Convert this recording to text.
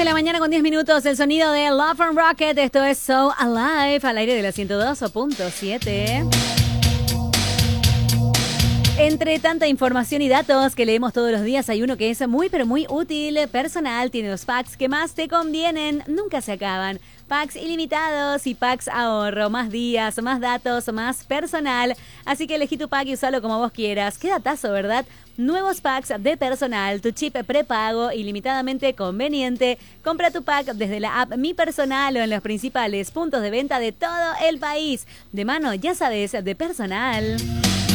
de la mañana con 10 minutos, el sonido de Love and Rocket. Esto es So Alive, al aire de la 102.7. Entre tanta información y datos que leemos todos los días, hay uno que es muy pero muy útil, personal, tiene los packs que más te convienen, nunca se acaban. Packs ilimitados y packs ahorro, más días, más datos, más personal. Así que elegí tu pack y usalo como vos quieras. Qué datazo, ¿verdad? Nuevos packs de personal, tu chip prepago, ilimitadamente conveniente. Compra tu pack desde la app Mi Personal o en los principales puntos de venta de todo el país. De mano, ya sabes, de personal.